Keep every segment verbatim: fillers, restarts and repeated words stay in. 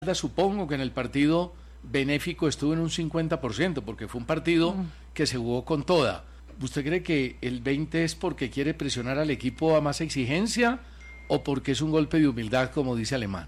Supongo que en el partido benéfico estuvo en un cincuenta por ciento, porque fue un partido mm. que se jugó con toda. ¿Usted cree que el veinte es porque quiere presionar al equipo a más exigencia o porque es un golpe de humildad, como dice Alemán?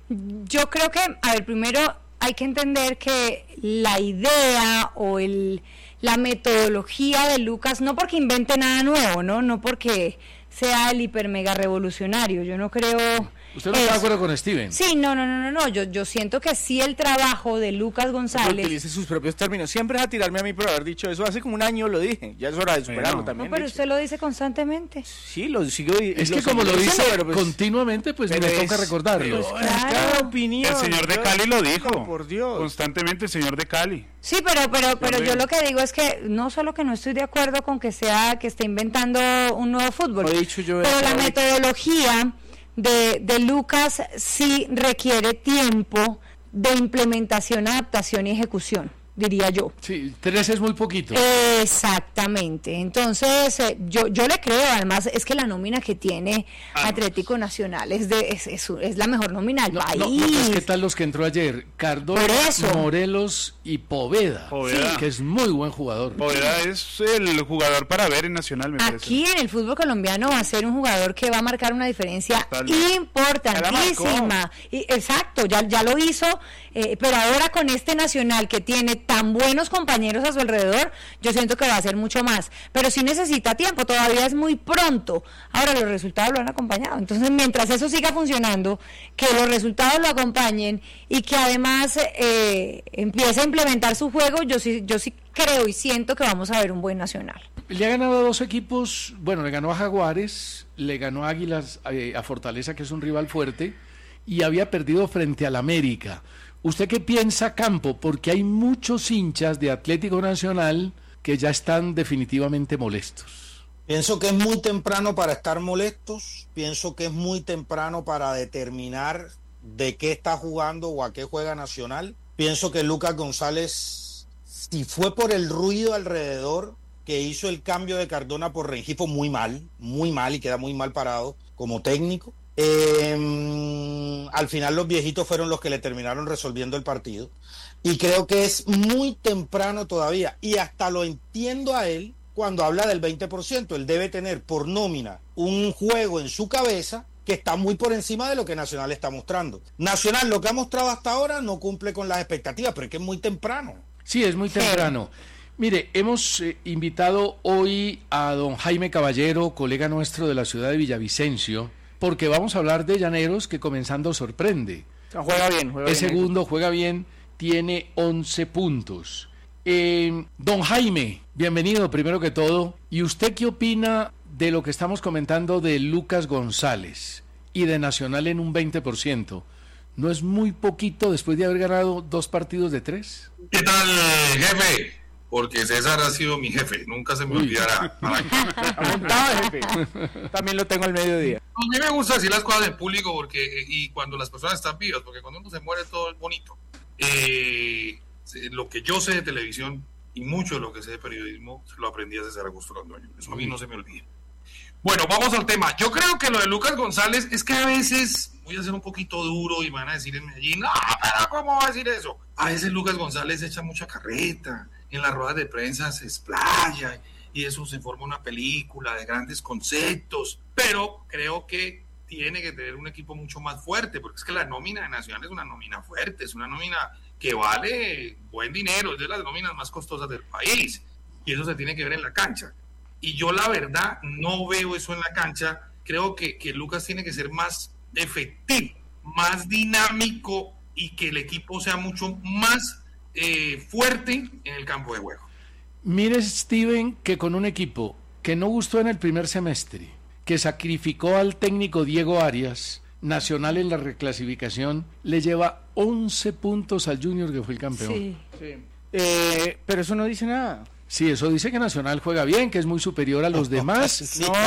Yo creo que, a ver, primero hay que entender que la idea o el la metodología de Lucas, no porque invente nada nuevo, no, no porque sea el hiper mega revolucionario, yo no creo... ¿Usted no está de acuerdo con Steven? Sí, no, no, no, no, no. Yo, yo siento que sí el trabajo de Lucas González... Utilice sus propios términos. Siempre es a tirarme a mí por haber dicho eso. Hace como un año lo dije. Ya es hora de superarlo no, también. No, pero usted lo dice constantemente. Sí, lo sigo diciendo. Es que como lo dice pues, continuamente, pues me es, toca recordarlo. Pues claro. Opinión. El señor de Cali lo dijo. Por Dios. Constantemente el señor de Cali. Sí, pero pero pero yo lo que digo es que no solo que no estoy de acuerdo con que sea que esté inventando un nuevo fútbol, lo he dicho yo, pero la metodología de, de Lucas sí requiere tiempo de implementación, adaptación y ejecución, diría yo. Sí, tres es muy poquito. Exactamente. Entonces, eh, yo yo le creo, además, es que la nómina que tiene ah, Atlético Nacional es de es, es, es la mejor nómina del no, país. No, no, pues, ¿qué tal los que entró ayer? Cardona, Morelos y Poveda, Poveda. Sí, que es muy buen jugador. Poveda es el jugador para ver en Nacional, me parece. Aquí en el fútbol colombiano va a ser un jugador que va a marcar una diferencia Totalmente. importantísima. Y, exacto, ya, ya lo hizo, eh, pero ahora con este Nacional que tiene tan buenos compañeros a su alrededor, yo siento que va a ser mucho más, pero sí necesita tiempo, todavía es muy pronto. Ahora los resultados lo han acompañado, entonces mientras eso siga funcionando, que los resultados lo acompañen y que además eh, empiece a implementar su juego, yo sí, yo sí creo y siento que vamos a ver un buen Nacional. Le ha ganado a dos equipos, bueno, le ganó a Jaguares, le ganó a Águilas, eh, a Fortaleza, que es un rival fuerte, y había perdido frente al América. ¿Usted qué piensa, Campo? Porque hay muchos hinchas de Atlético Nacional que ya están definitivamente molestos. Pienso que es muy temprano para estar molestos, pienso que es muy temprano para determinar de qué está jugando o a qué juega Nacional. Pienso que Lucas González, si fue por el ruido alrededor que hizo el cambio de Cardona por Rengifo, muy mal, muy mal y queda muy mal parado como técnico. Eh, al final los viejitos fueron los que le terminaron resolviendo el partido y creo que es muy temprano todavía y hasta lo entiendo a él cuando habla del veinte por ciento. Él debe tener por nómina un juego en su cabeza que está muy por encima de lo que Nacional está mostrando. Nacional, lo que ha mostrado hasta ahora no cumple con las expectativas, pero es que es muy temprano. Sí, es muy temprano. Mire, hemos eh, invitado hoy a don Jaime Caballero, colega nuestro de la ciudad de Villavicencio, porque vamos a hablar de Llaneros, que comenzando sorprende. Juega bien, juega es bien. segundo, juega bien, tiene once puntos. Eh, don Jaime, bienvenido primero que todo. ¿Y usted qué opina de lo que estamos comentando de Lucas González y de Nacional en un veinte por ciento? ¿No es muy poquito después de haber ganado dos partidos de tres? ¿Qué tal, jefe? Porque César ha sido mi jefe, nunca se me olvidará. Apuntado, jefe. También lo tengo al mediodía. A mí me gusta decir las cosas en público porque y cuando las personas están vivas, porque cuando uno se muere todo es bonito. Eh, lo que yo sé de televisión y mucho de lo que sé de periodismo lo aprendí a César Augusto Londoño. Eso a mí no se me olvida. Bueno, vamos al tema. Yo creo que lo de Lucas González es que a veces voy a ser un poquito duro y van a decir en Medellín, no, pero ¿cómo va a decir eso? A veces Lucas González echa mucha carreta, en las ruedas de prensa se explaya y eso se forma una película de grandes conceptos, pero creo que tiene que tener un equipo mucho más fuerte, porque es que la nómina de Nacional es una nómina fuerte, es una nómina que vale buen dinero, es de las nóminas más costosas del país, y eso se tiene que ver en la cancha. Y yo la verdad no veo eso en la cancha. Creo que, que Lucas tiene que ser más efectivo, más dinámico y que el equipo sea mucho más eh, fuerte en el campo de juego. Mire, Steven, que con un equipo que no gustó en el primer semestre, que sacrificó al técnico Diego Arias, Nacional en la reclasificación, le lleva once puntos al Junior, que fue el campeón. Sí. Sí. Eh, pero eso no dice nada. Sí, eso dice que Nacional juega bien, que es muy superior a los demás. Sí. No, no,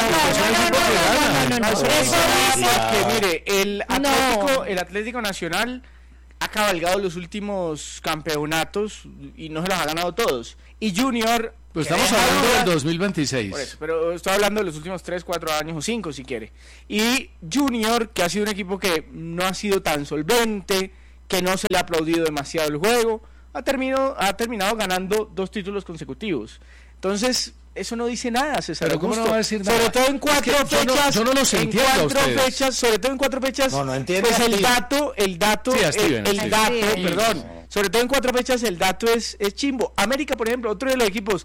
no, no, no, eso dice que mire, el Atlético, el Atlético Nacional ha cabalgado los últimos campeonatos y no se los ha ganado todos. Y Junior... Pues estamos hablando del dos mil veintiséis. Por eso, pero estoy hablando de los últimos tres, cuatro años o cinco si quiere. Y Junior, que ha sido un equipo que no ha sido tan solvente, que no se le ha aplaudido demasiado el juego, ha terminado, ha terminado ganando dos títulos consecutivos. Entonces, eso no dice nada, César Pero ¿cómo Augusto? no va a decir nada? Sobre todo en cuatro Es que yo no- fechas. yo no los en entiendo a cuatro ustedes. fechas, sobre todo en cuatro fechas. No, no entiendo Pues a el Steven. dato, el dato, Sí, a el, Steven, a el Steven. dato, Sí. perdón. Sobre todo en cuatro fechas el dato es, es chimbo. América, por ejemplo, otro de los equipos,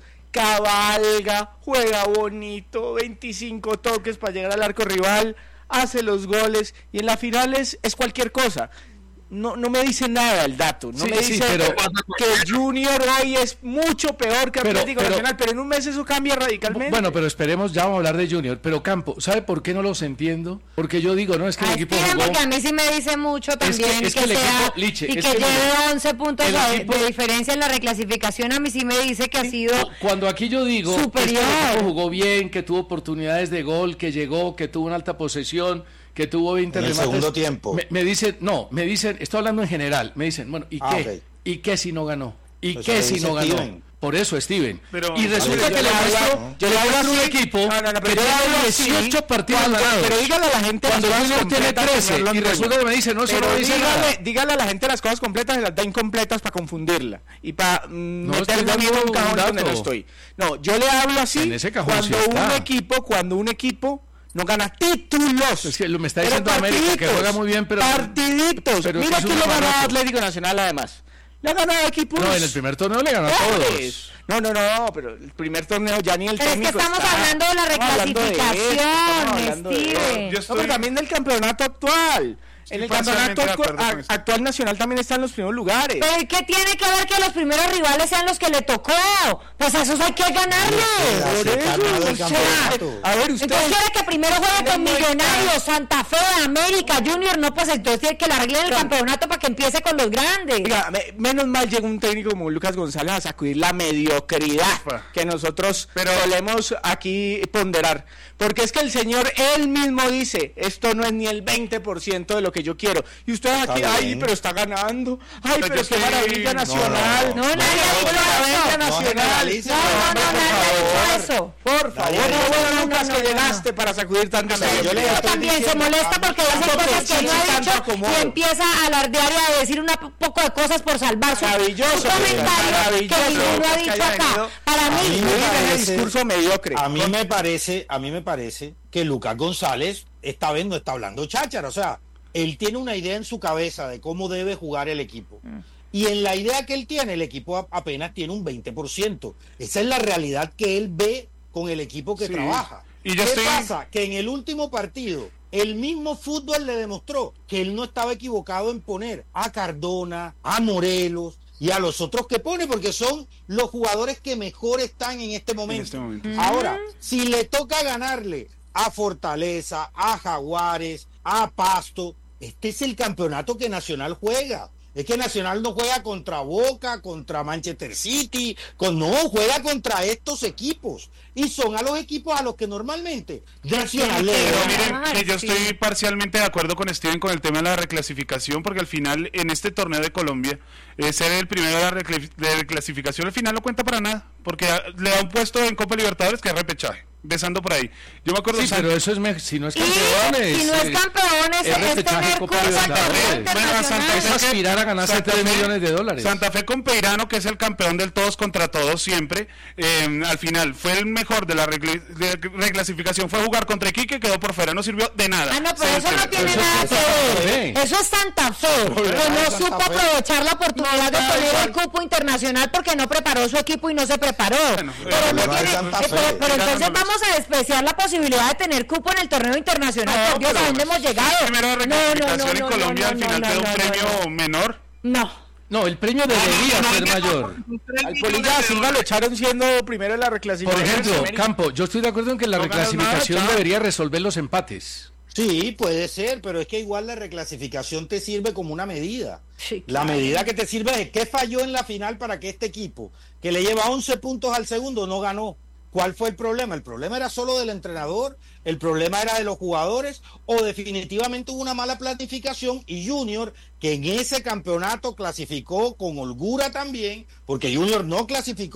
cabalga, juega bonito, veinticinco toques para llegar al arco rival, hace los goles y en la final es, es cualquier cosa. No, no me dice nada el dato, no Sí, me sí, dice pero- que Junior hoy es mucho peor que Pero- Atlético pero- Nacional, pero en un mes eso cambia radicalmente. Bueno, pero esperemos, ya vamos a hablar de Junior. Pero Campo, ¿sabe por qué no los entiendo? Porque yo digo, no, es que el A equipo Steven, jugó... porque a mí sí me dice mucho también es que que, el sea equipo, Liche, y es que, que lleve mire, once puntos el de, equipo- de diferencia en la reclasificación. A mí sí me dice que ha sido Cuando aquí yo digo superior. que el equipo jugó bien, que tuvo oportunidades de gol, que llegó, que tuvo una alta posesión, que tuvo veinte En el remates, segundo tiempo. Me, me dicen, no, me dicen, estoy hablando en general, me dicen, bueno, ¿y Ah, qué? ok. ¿Y qué si no ganó? ¿Y Eso qué le si dice no ganó? Steven. Por eso, Steven. Pero- y resulta yo que le le hablo- muestro, yo le hablo muestro un así. equipo No, no, no, pero que yo le hablo tiene así, dieciocho partidos cuando- ganados. pero dígale a la gente Cuando las cosas Junior tiene completas, trece señor y Londoño. resulta que me dice, no, eso Pero no dice dígale, nada. dígale a la gente las cosas completas y las da incompletas para confundirla y para mm, No, estoy meterle a mí dando en un un cajón donde no dato. estoy. No, yo le hablo así En ese cajón cuando sí un está. equipo, cuando un equipo no gana títulos. Es que lo- me está Pero diciendo América, que partiditos, juega muy bien, pero- partiditos. pero Mira es quién un le ganó a barato. Atlético Nacional además. Le ha ganado a equipos. No, en el primer torneo le ganó a todos. No, no, no, pero el primer torneo ya ni el Pero es que técnico estamos está. hablando de la Estamos hablando de eso, reclasificación, estamos hablando de eso. Steven. Yo No, pero estoy- también del campeonato actual. En el parcialmente campeonato de actu- acuerdo con a- usted. actual nacional también está en los primeros lugares. Pero ¿y qué tiene que ver que los primeros rivales sean los que le tocó? Pues a esos hay que ganarles. Por Por eso, eso, el o sea, campeonato. a ver, usted. Entonces quiere que primero juegue con No, no, Millonarios, Santa Fe, América, Junior, no, pues entonces tiene que le arreglen el Claro. campeonato para que empiece con los grandes. Oiga, me- menos mal llega un técnico como Lucas González a sacudir la mediocridad Ufa. que nosotros Pero- solemos aquí ponderar. Porque es que el señor él mismo dice, esto no es ni el veinte por ciento de lo que yo quiero. Y ustedes Está aquí, ay, bien. pero está ganando. Ay, Pero pero, yo qué estoy- maravilla no, nacional. no, no, nadie ha dicho maravilla eso. No nacional. generalice, No, no, no, hombre, nadie ha por dicho favor. eso. Por favor, Nadie ha no, dicho bueno, eso. Lucas, No, que no, no, llegaste para sacudir tanta O sea, yo le mediocridad. estoy También se diciendo, molesta a mí- porque hace tanto cosas que que no sí, ha tanto dicho acomodo. y empieza a alardear y a decir un poco de cosas por salvar su, Maravilloso, su comentario maravilloso, que ninguno ha que dicho haya acá. venido. Para A mí, mí me Oiga, ese parece- discurso mediocre. A mí me parece, a mí me parece que Lucas González esta vez no está hablando cháchara, o sea, él tiene una idea en su cabeza de cómo debe jugar el equipo. Y en la idea que él tiene, el equipo a- apenas tiene un veinte por ciento. Esa es la realidad que él ve con el equipo que Sí. trabaja. Y yo ¿Qué estoy- pasa? Que en el último partido, el mismo fútbol le demostró que él no estaba equivocado en poner a Cardona, a Morelos y a los otros que pone, porque son los jugadores que mejor están en este momento. este momento. Ahora, si le toca ganarle a Fortaleza, a Jaguares, a Pasto, este es el campeonato que Nacional juega. Es que Nacional no juega contra Boca, contra Manchester City, con, no, juega contra estos equipos. Y son a los equipos a los que normalmente Nacional le Pero gana. miren, Ay, que yo sí. estoy parcialmente de acuerdo con Steven con el tema de la reclasificación, porque al final, en este torneo de Colombia, eh, ser el primero de la recl- de reclasificación al final no cuenta para nada, porque ah, le da un puesto en Copa Libertadores que es repechaje, besando por ahí. Yo me acuerdo... Sí, San- pero eso es me- si no es y campeones. si no es eh, campeones, es es, repechaje tener Copa cosas Libertadores. torneo Bueno, a Santa internacional. es aspirar a ganarse Santa tres Fe- millones de dólares. Santa Fe con Peirano, que es el campeón del todos contra todos siempre, eh, al final fue el mejor de la regla- de reclasificación, fue jugar contra Iquique, quedó por fuera, no sirvió de nada. Ah, no, pero Se eso no desperdició. tiene Eso es nada que Santa ver. Fe. Eso es Santa Fe, que no Santa supo Fe. aprovechar la oportunidad de No, poner igual. el cupo internacional porque no preparó su equipo y no se preparó. Bueno, pero eh, no no es tiene, Santa eh, Fe. pero, pero entonces Díganos. vamos a despreciar la posibilidad de tener cupo en el torneo internacional. No, Por Dios, ¿a pero dónde hemos llegado? Primero de No, no, no, reclasificación no, en Colombia, no, al no, final no, te da no, un no, premio no. menor. No. No, el premio debería ser mayor. Al Polilla da Silva lo echaron siendo primero en la Por reclasificación. ejemplo, América. Campo, yo estoy de acuerdo en que la No ganas reclasificación nada, chao. debería resolver los empates. Sí, puede ser, pero es que igual la reclasificación te sirve como una medida. Sí, La claro. medida que te sirve es qué falló en la final para que este equipo, que le lleva once puntos al segundo, no ganó. ¿Cuál fue el problema? ¿El problema era solo del entrenador? ¿El problema era de los jugadores? ¿O definitivamente hubo una mala planificación? Y Junior, que en ese campeonato clasificó con holgura también, porque Junior no clasificó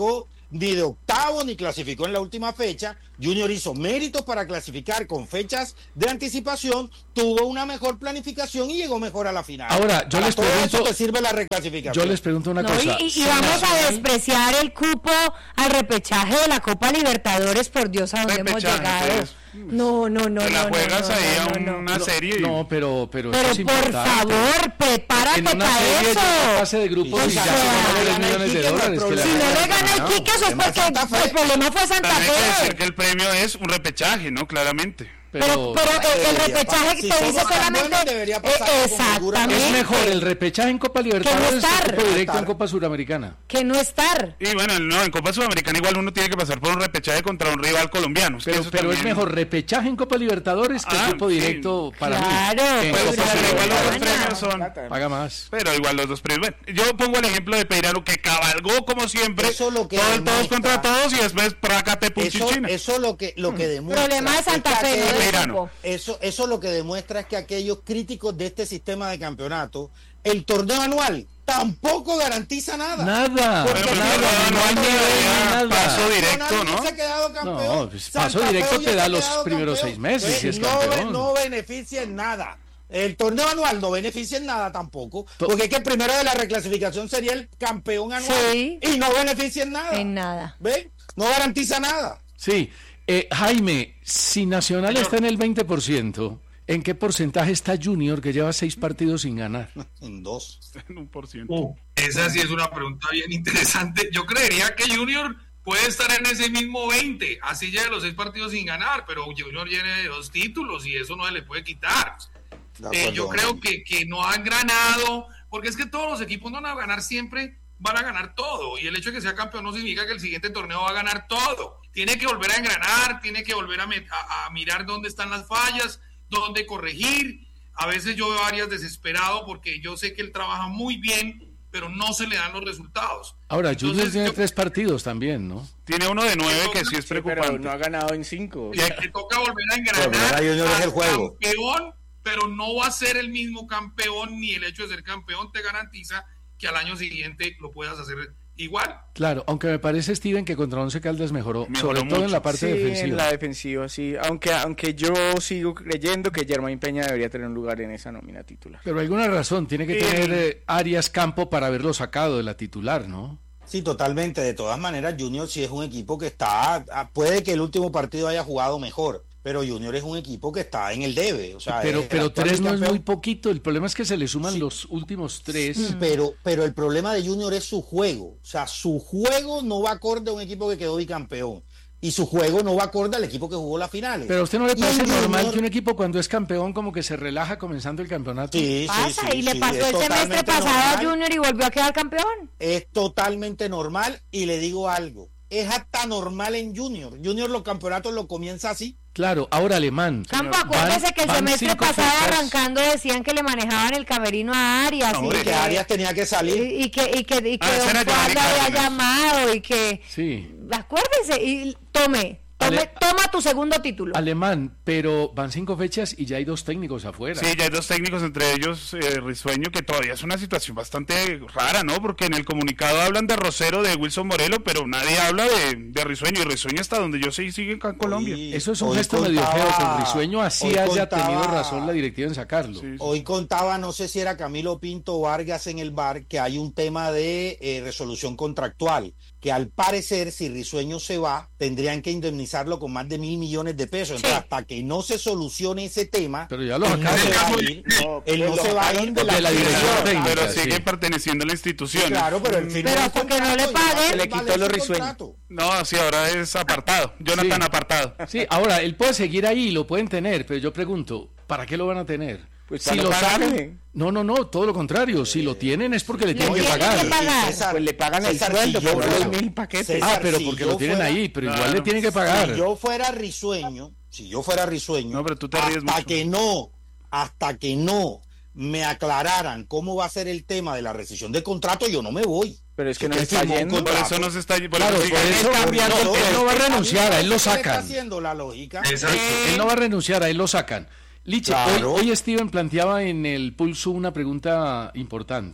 ni de octavo, ni clasificó en la última fecha. Junior hizo méritos para clasificar con fechas de anticipación, tuvo una mejor planificación y llegó mejor a la final. Ahora, yo para les todo pregunto, eso te sirve la reclasificación. Yo les pregunto una no, cosa. Y, y, y vamos a despreciar el cupo al repechaje de la Copa Libertadores, por Dios, a donde hemos llegado. Pues, no, no, no, te la no, juegas no, ahí no, a no, una no. serie. No, pero, pero, pero eso es por favor, prepárate en una para serie eso. de fase de grupos Sí, y ya sí, se sí, ganan sí, los millones de sí, dólares. sí, que Si la- no le gana el No, Quique, eso es además porque Santa Fe. el problema fue Santa También hay que Fe. decir que el premio es un repechaje, ¿no? Claramente. Pero, pero el, el repechaje que si te somos dice tan solamente buenos, debería pasar eh, con seguramente. Es exactamente mejor el repechaje en Copa Libertadores que estar. el cupo directo en Estar. Copa Suramericana. que no estar. Y bueno, no, en Copa Sudamericana igual uno tiene que pasar por un repechaje contra un rival colombiano. Es que Pero, eso pero es también- mejor repechaje en Copa Libertadores que Ah, el cupo sí. directo para Claro, mí. En pues, Copa claro, pero igual los dos Sudamericana. premios son... Paga más. Pero igual los dos premios. Bueno, yo pongo el ejemplo de Peirano, que cabalgó como siempre. Eso lo que todo el todos demuestra- contra todos y después prácate Eso, punchichina. eso lo que lo que demuestra Problema de Santa es que Fe, no aquellos- del Verano. cupo. eso eso lo que demuestra es que aquellos críticos de este sistema de campeonato, el torneo anual tampoco garantiza nada. Nada. Porque Bueno, nada, pero no hay no, nivel ni no, nada. paso directo, Nadie ¿no? se ha quedado campeón. No, pues, Santa paso Fe directo hoy te se da ha los quedado primeros campeón. seis meses, si es no, campeón. no beneficia en nada. El torneo anual no beneficia en nada tampoco, To- porque es que el primero de la reclasificación sería el campeón anual Sí. y no beneficia en nada. En nada. ¿Ven? No garantiza nada. Sí. Eh, Jaime, si Nacional Señor. está en el veinte por ciento, ¿en qué porcentaje está Junior, que lleva seis partidos sin ganar? En dos. En un por ciento. Uh, esa sí es una pregunta bien interesante. Yo creería que Junior puede estar en ese mismo veinte, así lleve los seis partidos sin ganar, pero Junior tiene dos títulos y eso no se le puede quitar. De Eh, acuerdo. yo creo que, que no han ganado, porque es que todos los equipos no van a ganar siempre, van a ganar todo, y el hecho de que sea campeón no significa que el siguiente torneo va a ganar todo. Tiene que volver a engranar, tiene que volver a, met- a, a mirar dónde están las fallas, dónde corregir. A veces yo veo a Arias desesperado porque yo sé que él trabaja muy bien, pero no se le dan los resultados. Ahora, Junior Entonces, tiene yo- tres partidos también, ¿no? Tiene uno de nueve que sí es Sí, pero preocupante. no ha ganado en cinco. Le, le toca volver a Volver a engranar Junior es el al juego. campeón, pero no va a ser el mismo campeón, ni el hecho de ser campeón te garantiza que al año siguiente lo puedas hacer igual. Claro, aunque me parece, Steven, que contra Once Caldas mejoró, Mejoró sobre todo en mucho. la parte Sí, defensiva. en la defensiva, sí. Aunque, aunque yo sigo creyendo que Germain Peña debería tener un lugar en esa nómina titular. Pero alguna razón, tiene que Sí. tener eh, Arias campo para haberlo sacado de la titular, ¿no? Sí, totalmente. De todas maneras, Junior sí es un equipo que está, ah, puede que el último partido haya jugado mejor, pero Junior es un equipo que está en el debe. O sea, Pero, es el pero actual tres no es campeón. muy poquito. El problema es que se le suman Sí. los últimos tres. Sí, pero, pero el problema de Junior es su juego. O sea, su juego no va acorde a un equipo que quedó bicampeón. Y su juego no va acorde al equipo que jugó las finales. Pero a usted no le Y parece en normal Junior- que un equipo cuando es campeón como que se relaja comenzando el campeonato. Sí, sí, Pasa, sí, y le sí, pasó es el semestre totalmente pasado a normal. Junior y volvió a quedar campeón. Es totalmente normal y le digo algo. Es hasta normal en Junior. Junior los campeonatos lo comienza así. Claro, ahora Alemán. Campo, Van- acuérdese que el van semestre cinco pasado fechas. arrancando decían que le manejaban el camerino a Arias No, y, hombre, Que Arias tenía que salir. y, y que y que y que Ah, ese Don era Juan Giovanni le había Cárdenas. llamado y que Sí. acuérdese y tome, tome Ale- toma tu segundo título. Alemán, pero van cinco fechas y ya hay dos técnicos afuera. Sí, ya hay dos técnicos, entre ellos eh, Risueño, que todavía es una situación bastante rara, ¿no? Porque en el comunicado hablan de Rosero, de Wilson Morelo, pero nadie habla de, de Risueño. Y Risueño, hasta donde yo sé, sigue acá en Colombia. Hoy- Eso es un hoy gesto medio contaba- feo con Risueño, así hoy haya contaba- tenido razón la directiva en sacarlo. Sí. Hoy contaba, no sé si era Camilo Pinto Vargas en el bar, que hay un tema de eh, resolución contractual, que al parecer, si Risueño se va, tendrían que indemnizarlo con más de mil millones de pesos. Entonces, Sí. hasta que no se solucione ese tema, Pero ya lo él no sacaron. se va a Sí. ir, No, él no pues se lo va a sacaron ir de de la, la dirección dirección. técnica. Pero sigue sí. perteneciendo a la institución. Claro, pero él firmó Pero un hasta que no contrato le y va a paguen, hacer le quitó valer los su Risueño. contrato. No, sí, ahora es apartado. Jonathan Sí. apartado. Sí, ahora, él puede seguir ahí, lo pueden tener, pero yo pregunto, ¿para qué lo van a tener? Pues si para lo no pagarle. saben, no, no, no, todo lo contrario, si lo tienen es porque le Le tienen que tienen pagar. que pagar. César, Pues le pagan el César, sueldo si yo por fuera- los mil paquetes. César, Ah, pero si porque yo lo tienen fuera- ahí, pero igual Claro. le tienen que pagar. Si yo fuera Risueño, si yo fuera Risueño, No, pero tú te ríes hasta mucho. que no, hasta que no me aclararan cómo va a ser el tema de la rescisión de contrato, yo no me voy. Pero es que no Porque le está firmó un yendo. Por contrato. eso no se está... Por Claro, eso sigue- por eso cambiando no, el él no va a renunciar, a él lo ¿Qué le está sacan. haciendo la lógica? Exacto. Él no va a renunciar, a él lo sacan. Liche, Claro. hoy, hoy Steven planteaba en el Pulso una pregunta importante.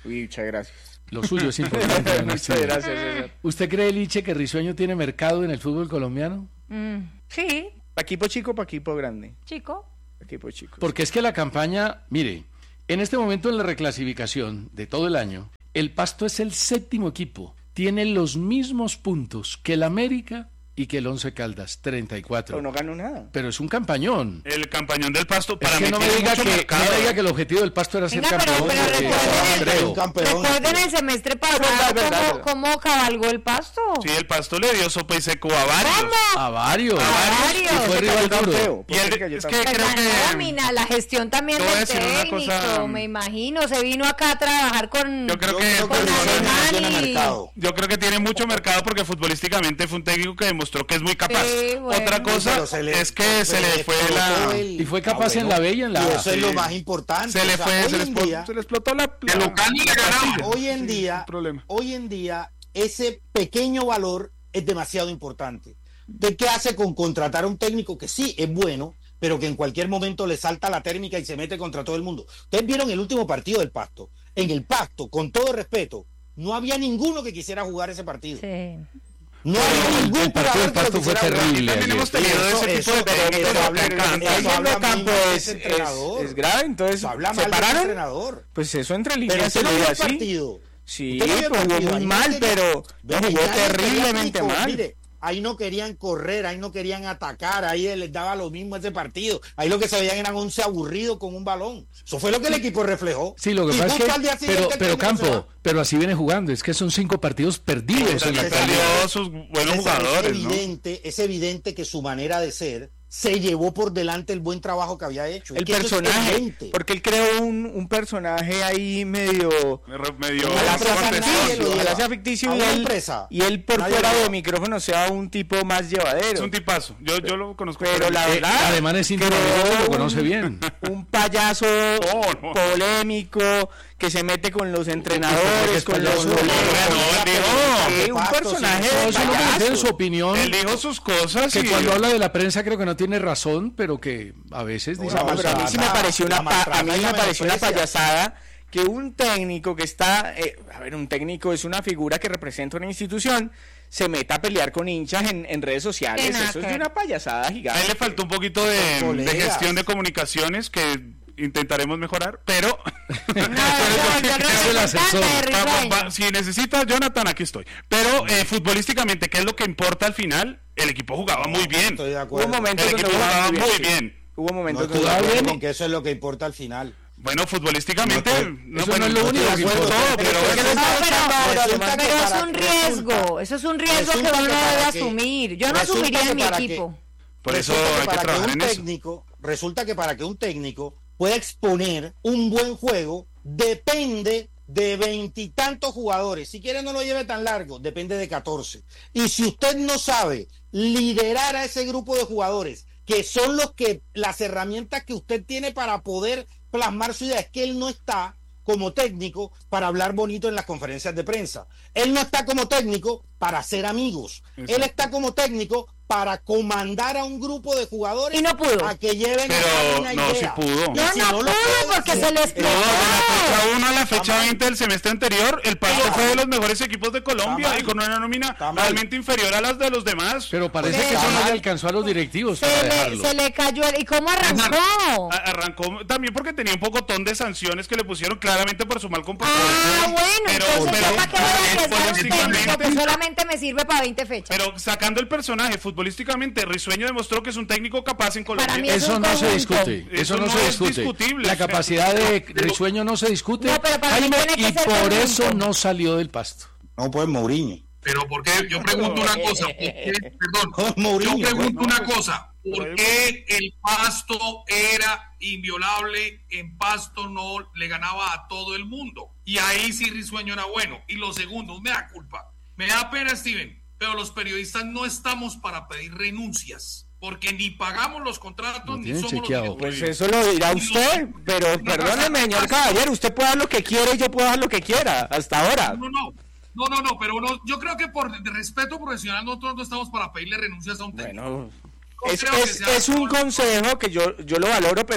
Uy, muchas gracias. Lo suyo es importante. Muchas gracias, César. ¿Usted cree, Liche, que Risueño tiene mercado en el fútbol colombiano? Mm, sí. ¿Pa equipo chico o pa equipo grande? Chico. Pa equipo chico. Porque es que la campaña, mire, en este momento en la reclasificación de todo el año, el Pasto es el séptimo equipo. Tiene los mismos puntos que el América y que el Once Caldas, treinta y cuatro. Pero no ganó nada. Pero es un campañón. El campañón del Pasto, Es para que mí no me, tiene diga mucho que, mercado. no me diga que el objetivo del Pasto era ser Venga, pero, campeón. pero porque recuerden, creo. un campeón. recuerden el semestre pasado verdad, es verdad, cómo, cómo cabalgó el Pasto. Sí, el Pasto le dio sopa y seco a varios. ¿Cómo? A varios. A varios. Y fue rival Tan duro. feo, Y el- porque cayó es tan que- feo. Pues creo la que- nómina, la gestión también Te voy a del decir una técnico, cosa. me imagino, se vino acá a trabajar con... Yo creo Yo que creo que con Risueño no Alemán tiene y- mercado. Yo creo que tiene mucho mercado porque futbolísticamente fue un técnico que demostró que es muy capaz. Sí, bueno. Otra cosa Pero se le- es que se le fue explotó la... el- Y fue capaz Ah, bueno. en la B y en la Y A. eso es Sí. lo más importante. Se le O sea, fue, hoy se le, en explotó, día- se le explotó la... De local ni le ganaba. Hoy en día, sin problema. hoy en día, ese pequeño valor es demasiado importante. ¿De qué hace con contratar a un técnico que sí es bueno, pero que en cualquier momento le salta la térmica y se mete contra todo el mundo? Ustedes vieron el último partido del Pasto. En el Pasto, con todo respeto, no había ninguno que quisiera jugar ese partido. Sí. No había El- ningún el partido del jugador que lo Pasto fue quisiera jugar. terrible También ayer. hemos tenido Eso- ese tipo eso- de eso técnicos habla- que cantan. eso El medio habla campo mal de es, ese es, entrenador. es grave, entonces Eso habla se mal del pararon. entrenador. Pues eso entre Pero líneas se usted no le vio dio el así. partido. Sí, Usted no vio el pero jugó partido. muy Ahí no mal, querían- pero Ve, no jugó ya les terriblemente explico, mal. Mire, ahí no querían correr, ahí no querían atacar, ahí les daba lo mismo ese partido. Ahí lo que se veían eran once aburridos con un balón. Eso fue lo que el equipo reflejó. Sí, lo que Y pasa es justo al día que, siguiente pero, el pero técnico se Campo, va. pero así viene jugando, es que son cinco partidos perdidos en la César, actualidad. Perdió sus buenos César, jugadores, es ¿no? evidente, es evidente que su manera de ser se llevó por delante el buen trabajo que había hecho. Es El que eso es personaje, evidente. porque él creó un, un personaje ahí medio... Medio Una empresa Montes- nadie lo ficticio, lleva. ojalá sea ficticio A y una él, empresa. y él por Nadie fuera lo de lleva. micrófono sea un tipo más Es llevadero. un tipazo. Yo, yo lo conozco. Pero la Eh, verdad, Alemán es íntimo creó amigo, lo un- conoce bien. Un payaso no. polémico que se mete con los entrenadores, con los payaso. colegas. No, él dijo. Sí, un Pasto, personaje sí, No, de eso no payaso. tiene su opinión. Él dijo sus cosas Que y... cuando habla de la prensa creo que no tiene razón, pero que a veces dice No, No, pero a mí sí me maltrata, pareció una, la pa- a maltrata mí y la me pareció una menosprecia. payasada que un técnico que está, eh, a ver, un técnico es una figura que representa una institución, se meta a pelear con hinchas en, en redes sociales. Qué Eso es de naca. una payasada A gigante. él le faltó un poquito de, de Colegas. gestión de comunicaciones que intentaremos mejorar, pero... No, yo, yo creo Es que el me asesor. encanta de Va- va- Risueño. va- si necesitas Jonathan, aquí estoy. Pero eh, futbolísticamente, ¿qué es lo que importa al final? El equipo jugaba muy bien. Estoy de Hubo acuerdo. momentos El donde equipo jugaba jugaba muy sí. bien. Hubo No momentos estoy donde de jugaba acuerdo bien. con que eso es lo que importa al final. Bueno, futbolísticamente... No, eso no es lo único estoy que de acuerdo, importa. pero pero resulta- ¿qué le está echando ahora, resulta Alemán? que Pero es para- un resulta- riesgo, eso es un riesgo que resulta uno que debe para que- asumir. Yo no resulta asumiría que en mi para que- equipo. Por eso Resulta que hay que para trabajar un en eso. técnico, resulta que para que un técnico pueda exponer un buen juego, depende de veintitantos jugadores. Si quiere no lo lleve tan largo, depende de catorce. Y si usted no sabe liderar a ese grupo de jugadores, que son los que, las herramientas que usted tiene para poder plasmar su idea, es que él no está como técnico para hablar bonito en las conferencias de prensa. Él no está como técnico para ser amigos. Exacto. Él está como técnico para comandar a un grupo de jugadores Y no pudo. a que lleven Pero a una no, idea. sí pudo. Y No, si no lo pudo puede porque hacer, se le eh, explotó. No, de la fecha No. uno a la fecha Está mal. veinte del semestre anterior, el Pasto Está fue de mal. los mejores equipos de Colombia Está y con una nómina Está mal. realmente inferior a las de los demás. Pero parece Pues que eso no está le mal. alcanzó a los directivos Se para le, dejarlo. se le cayó el... ¿Y cómo arrancó? A- Arrancó también porque tenía un pocotón de sanciones que le pusieron claramente por su mal Ah, comportamiento. bueno, Pero- entonces pero- yo para qué voy a pero arriesgar un futbolísticamente- técnico que solamente me sirve para veinte fechas. Pero sacando el personaje futbolísticamente, Risueño demostró que es un técnico capaz en Colombia. Para mí es Eso un no se conjunto. discute, eso, Eso no, no se es discute. discutible, La o sea, capacidad de Risueño no se discute, No, pero para mí Jaime, tiene que y ser por conjunto. eso no salió del Pasto. No, pues Mourinho. Pero ¿por qué? Yo pregunto una cosa. ¿por qué? Perdón. Mourinho, Yo pregunto pues, una cosa. ¿Por qué el Pasto era inviolable? En Pasto no le ganaba a todo el mundo. Y ahí sí Risueño era bueno. Y lo segundo, me da culpa. Me da pena, Steven. Pero los periodistas no estamos para pedir renuncias. Porque ni pagamos los contratos Lo ni tienen somos chequeado. los Pues directores. eso lo dirá usted, pero perdóneme, señor caballero, usted puede dar lo que quiera y yo puedo dar lo que quiera, hasta ahora. No, no. No, no, no, pero uno, yo creo que por de respeto profesional nosotros no estamos para pedirle renuncias a un técnico. Bueno, No es, creo que es, sea es un todo- consejo que yo, yo lo valoro, pero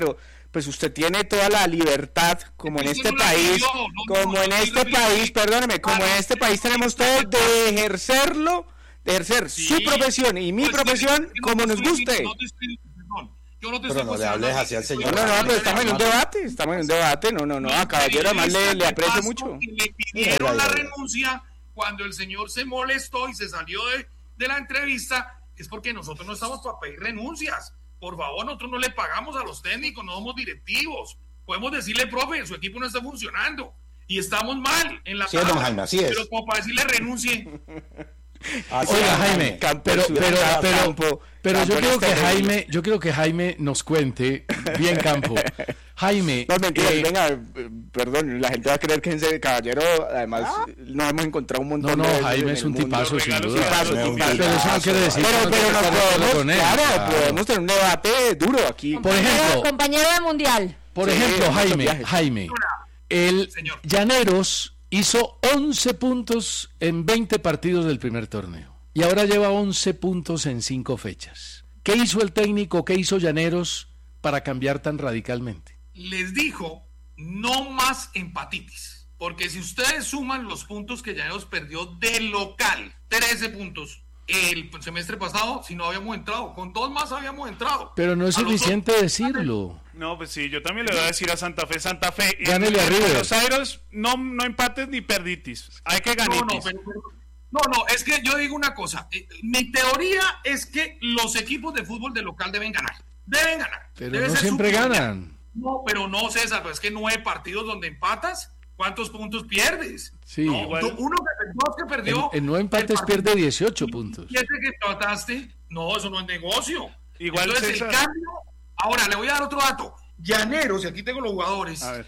pues usted tiene toda la libertad, como en este país, como en este país, perdóneme, como en este país tenemos todo de ejercerlo, de ejercer su profesión y mi profesión como nos guste. Yo no te pero no le hables hacia el señor. No, no, no, pero estamos en un debate, estamos en un debate, no, no, no, a caballero además le, le aprecio mucho. Le pidieron la renuncia cuando el señor se molestó y se salió de, de la entrevista, es porque nosotros no estamos para pedir renuncias. Por favor, nosotros no le pagamos a los técnicos, no somos directivos. Podemos decirle, profe, su equipo no está funcionando y estamos mal en la sí, don Jaime, así es. Pero como para decirle renuncie. Oiga, Jaime, pero, pero, pero, pero, pero yo quiero que Jaime, yo quiero que Jaime nos cuente bien, Campo. Jaime, no, mentira, eh, venga, perdón, la gente va a creer que ese caballero, además, ¿ah? Nos hemos encontrado un montón no, no, de Jaime es un tipazo, sin duda. Tipazo, pero tipazo, tipazo. Eso no quiere decir pero, que pero no no podemos, con él, claro, claro, podemos tener un debate duro aquí. Por ejemplo, compañero de mundial. Por sí, ejemplo, Jaime, Jaime, el Señor. Llaneros hizo once puntos en veinte partidos del primer torneo y ahora lleva once puntos en cinco fechas. ¿Qué hizo el técnico, qué hizo Llaneros para cambiar tan radicalmente? Les dijo, no más empatitis, porque si ustedes suman los puntos que Llaneros perdió de local, trece puntos, el semestre pasado, si no habíamos entrado, con dos más habíamos entrado. Pero no es A suficiente dos... decirlo. No, pues sí, yo también le voy a decir a Santa Fe, Santa Fe, Gánele a River. Los Aeros, no, no empates ni perditis, hay que ganar. No, no, pero, pero, no, no, es que yo digo una cosa, eh, mi teoría es que los equipos de fútbol de local deben ganar, deben ganar. Pero Debe no ser siempre superior. ganan. No, pero no, César, pero es que nueve partidos donde empatas, ¿cuántos puntos pierdes? Sí. No, Igual. tú- uno que, dos que perdió. En, en nueve empates el partido, pierde dieciocho puntos. siete que empataste, no, eso no es negocio. Igual, Entonces César. el cambio, ahora le voy a dar otro dato. Llaneros, y aquí tengo los jugadores, A ver.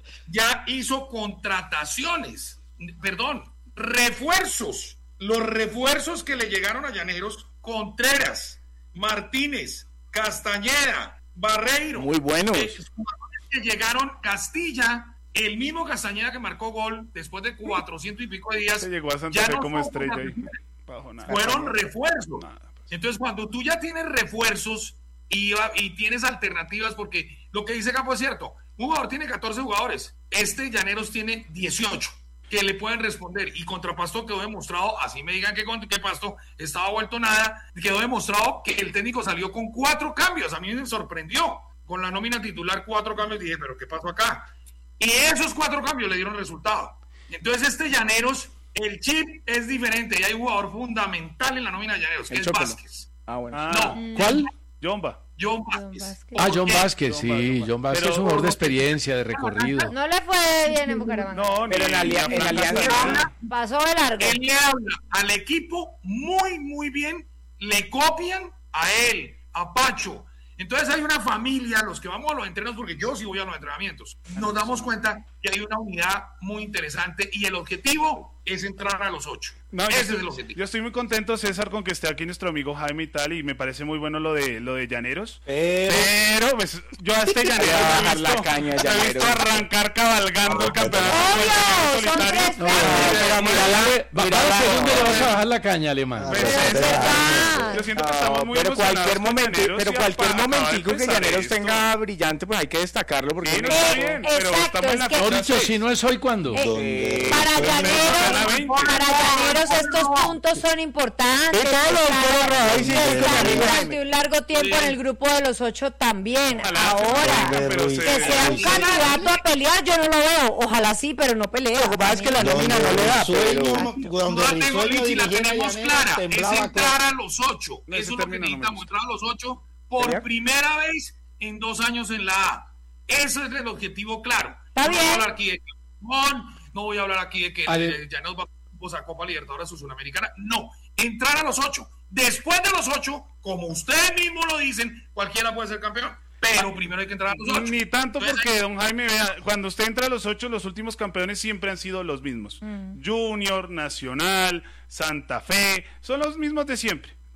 ya hizo contrataciones, perdón, refuerzos. Los refuerzos que le llegaron a Llaneros, Contreras, Martínez, Castañeda, Barreiro. Muy buenos. Eh, jugadores que llegaron, Castilla, el mismo Castañeda que marcó gol después de cuatrocientos y pico de días. Se llegó a Santa ya Fe no como son estrella ahí. contrataciones, Bajo nada. fueron refuerzos. Nada, pues. Entonces, cuando tú ya tienes refuerzos y, y tienes alternativas, porque lo que dice Campo es cierto, un jugador tiene catorce jugadores, este Llaneros tiene dieciocho que le pueden responder, y contra Pasto quedó demostrado, así me digan que, que Pasto estaba vuelto nada, quedó demostrado que el técnico salió con cuatro cambios. A mí me sorprendió, con la nómina titular cuatro cambios, dije, pero ¿qué pasó acá? Y esos cuatro cambios le dieron resultado. Entonces este Llaneros, el chip es diferente, y hay un jugador fundamental en la nómina de Llaneros, que El es Chocolo. Vázquez. Ah, bueno. No, ¿Cuál? Yomba. John John Vázquez. Vázquez. Ah, John ¿Por qué? Vázquez, sí, John Vázquez Pero- es un jugador de experiencia, de recorrido. No le fue bien en Bucaramanga. No, Pero ni- en Alia- ni en Alianza- Alianza. Pasó de largo. Él le habla al equipo muy, muy bien, le copian a él, a Pacho. Entonces hay una familia, los que vamos a los entrenos, porque yo sí voy a los entrenamientos, nos damos cuenta que hay una unidad muy interesante y el objetivo es entrar a los ocho. No, yo Ese estoy, es el objetivo. yo estoy muy contento, César, con que esté aquí nuestro amigo Jaime y tal, y me parece muy bueno lo de lo de Llaneros. Pero, Pero, pues, yo a este Llanero Voy a lo he bajar visto, la caña, lo he visto Llanero. arrancar cabalgando el campeonato Obvio, son solitario. tres No, veces. pero mira, va- mira va la- a segundo le vas a bajar la caña, Alemán. Pues, Pero- es verdad. Yo siento que estamos No, muy pero emocionados cualquier con momento, Llaneros pero y a- cualquier para acabar momentico de que pensar Llaneros esto. tenga brillante, pues hay que destacarlo porque Sí, no tiene- está bien, pero Exacto, estamos en la es que- Mejor fecha dicho, seis. si no es hoy, ¿cuándo? Eh, donde Para donde- Llaneros, veinte. para Llaneros estos puntos son importantes. Sí, todos los Estar- todos los- ahí sí, estar sí, sí, sí, durante sí. un largo tiempo en el grupo de los ocho también. Ojalá Ahora, se pero se- se- que sea un sí. candidato a pelear, yo no lo veo. Ojalá sí, pero no pelea. Lo que pasa es que la nómina no le da, Risueño, pero... donde No la tengo, Risueño Lichi, la dirigía a tenemos Llaneros, clara, es temblaba entrar a los ocho. No, Eso ese es lo que término no me necesitamos, gusta. entrar a los ocho por ¿Sería? primera vez en dos años en la A. Ese es el objetivo claro. Está no bien. voy a hablar aquí de que Mon, no voy a hablar aquí de que Ale- eh, ya nos vamos a Copa Libertadores o Sudamericana. No, entrar a los ocho. Después de los ocho, como ustedes mismos lo dicen, cualquiera puede ser campeón. Pero primero hay que entrar a los ocho. Ni tanto Entonces, porque, don Jaime, vea, cuando usted entra a los ocho, los últimos campeones siempre han sido los mismos. Junior, Nacional, Santa Fe, son los mismos de siempre.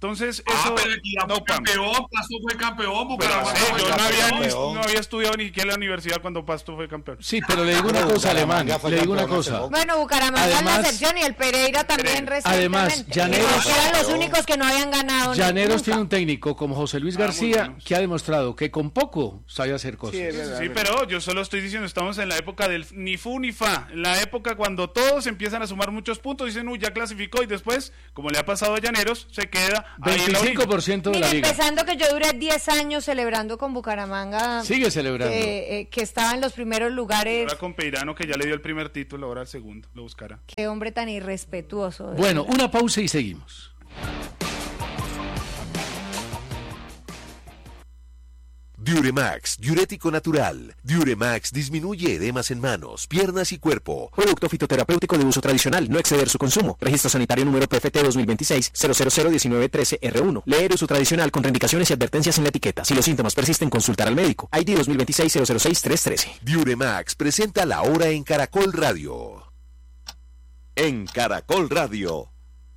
Entonces, ah, eso pero Equidad no fue campeón, Pasto fue campeón, pero sí, fue yo no había, campeón. no había estudiado ni siquiera en la universidad cuando Pasto fue campeón. Sí, pero le digo una cosa, Alemán, le digo una cosa. Bueno, Bucaramanga es la excepción y el Pereira también recientemente. Además, Llaneros, eran los únicos que no habían ganado. Llaneros tiene un técnico como José Luis García ah, que ha demostrado que con poco sabe hacer cosas. Sí, sí, pero yo solo estoy diciendo, estamos en la época del ni fu ni fa, en la época cuando todos empiezan a sumar muchos puntos, dicen, uy, ya clasificó, y después, como le ha pasado a Llaneros, se queda ahí veinticinco por ciento de la liga. Empezando que yo duré diez años celebrando con Bucaramanga. Sigue celebrando. Que, eh, que estaba en los primeros lugares. Ahora con Peirano, que ya le dio el primer título, ahora el segundo, lo buscará. Qué hombre tan irrespetuoso. Bueno, verdad. Una pausa y seguimos. Diuremax, diurético natural. Diuremax disminuye edemas en manos, piernas y cuerpo. Producto fitoterapéutico de uso tradicional, no exceder su consumo. Registro sanitario número P F T dos mil veintiséis cero cero cero diecinueve trece R uno. Leer uso tradicional con indicaciones y advertencias en la etiqueta. Si los síntomas persisten, consultar al médico. I D dos mil veintiséis cero cero seis tres trece. Diuremax presenta la hora en Caracol Radio. En Caracol Radio.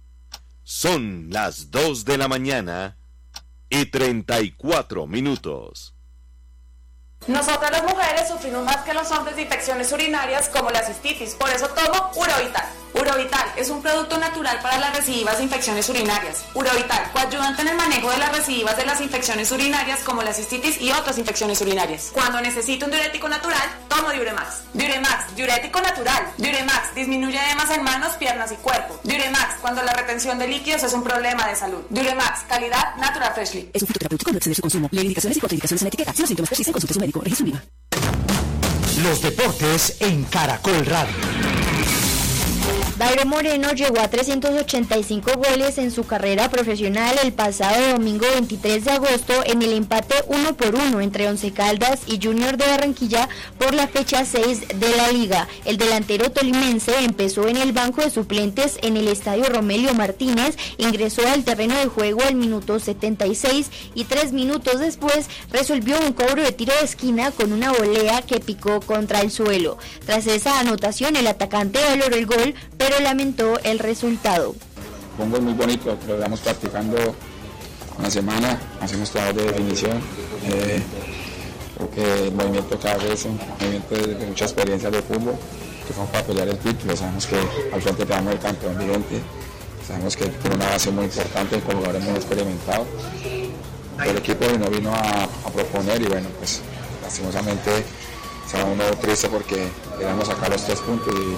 Son las dos de la mañana y treinta y cuatro minutos. Nosotras las mujeres sufrimos más que los hombres de infecciones urinarias como la cistitis, por eso tomo Urovital. Urovital es un producto natural para las recidivas de infecciones urinarias. Urovital, coayudante en el manejo de las recidivas de las infecciones urinarias como la cistitis y otras infecciones urinarias. Cuando necesito un diurético natural, tomo Diuremax. Diuremax, diurético natural. Diuremax, disminuye edemas en manos, piernas y cuerpo. Diuremax, cuando la retención de líquidos es un problema de salud. Diuremax, calidad Natural Freshly. Es un fitoterapéutico, no exceder su consumo. Lee indicaciones y contraindicaciones en la etiqueta. Si los síntomas persisten, consulte a su médico. Registro Viva. Los deportes en Caracol Radio. Dairo Moreno llegó a trescientos ochenta y cinco goles en su carrera profesional el pasado domingo veintitrés de agosto en el empate uno por uno entre Once Caldas y Junior de Barranquilla por la fecha seis de la liga. El delantero tolimense empezó en el banco de suplentes en el estadio Romelio Martínez, ingresó al terreno de juego al minuto setenta y seis y tres minutos después resolvió un cobro de tiro de esquina con una volea que picó contra el suelo. Tras esa anotación, el atacante valoró el gol, pero lamentó el resultado. Fue un gol muy bonito, lo estamos practicando una semana, hacemos trabajo de definición, eh, creo que el movimiento cada vez es un movimiento de mucha experiencia de fútbol, que vamos para pelear el título, sabemos que al frente tenemos el campeón vigente, sabemos que tiene una base muy importante con jugadores muy experimentados, el equipo no vino a, a proponer y bueno, pues lastimosamente se va uno triste porque queremos sacar los tres puntos y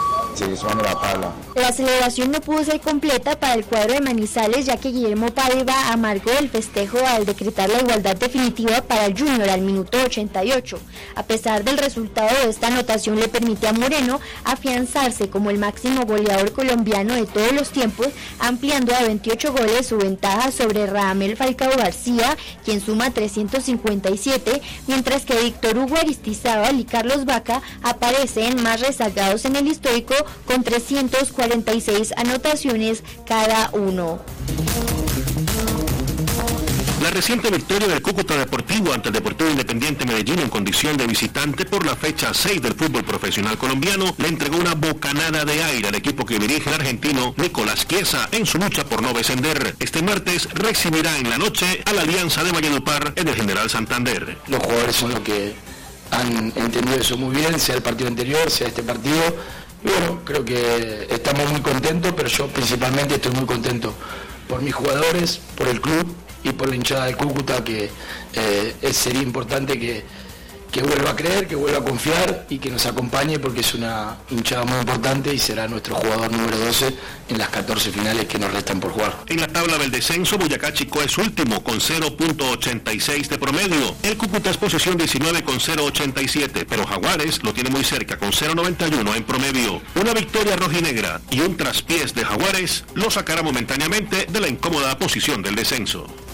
la tabla. La celebración no pudo ser completa para el cuadro de Manizales, ya que Guillermo Paiva amargó el festejo al decretar la igualdad definitiva para el Junior al minuto ochenta y ocho. A pesar del resultado, esta anotación le permite a Moreno afianzarse como el máximo goleador colombiano de todos los tiempos, ampliando a veintiocho goles su ventaja sobre Radamel Falcao García, quien suma trescientos cincuenta y siete, mientras que Víctor Hugo Aristizábal y Carlos Vaca aparecen más rezagados en el histórico con trescientas cuarenta y seis anotaciones cada uno. La reciente victoria del Cúcuta Deportivo ante el Deportivo Independiente Medellín en condición de visitante por la fecha seis del fútbol profesional colombiano le entregó una bocanada de aire al equipo que dirige el argentino Nicolás Chiesa en su lucha por no descender. Este martes recibirá en la noche a la Alianza de Valledupar en el General Santander. Los jugadores son los que han entendido eso muy bien, sea el partido anterior, sea este partido. Y bueno, creo que estamos muy contentos, pero yo principalmente estoy muy contento por mis jugadores, por el club y por la hinchada de Cúcuta, que eh, sería importante que, que vuelva a creer, que vuelva a confiar y que nos acompañe, porque es una hinchada muy importante y será nuestro jugador número doce en las catorce finales que nos restan por jugar. En la tabla del descenso, Boyacá Chicó es último con cero punto ochenta y seis de promedio. El Cúcuta es posición diecinueve con cero punto ochenta y siete, pero Jaguares lo tiene muy cerca con cero punto noventa y uno en promedio. Una victoria rojinegra y un traspiés de Jaguares lo sacará momentáneamente de la incómoda posición del descenso.